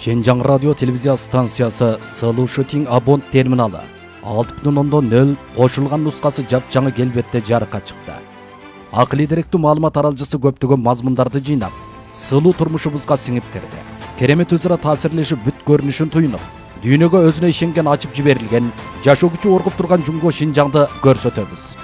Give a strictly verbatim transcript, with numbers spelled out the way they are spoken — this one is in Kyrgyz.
Шенжаң радио телевизия станциясы Сылу Шытин абонт терминалы алты бүтүн ондон нөл кошулган нускасы жапжаңы келбетте жарыкка чыкты. Акылий деректүү маалымат аралжысы көптөгөн мазмундарды жыйнап, сылуу турмушубузга сиңип кирди. Керемет өзара таасирлешип бүт көрүнүшүн туйнуп, дүйнөгө өзүнө ишенген ачып жиберилген, жашоо күчү оргуп турган Жумго Шинжаңды көрсөтөбүз.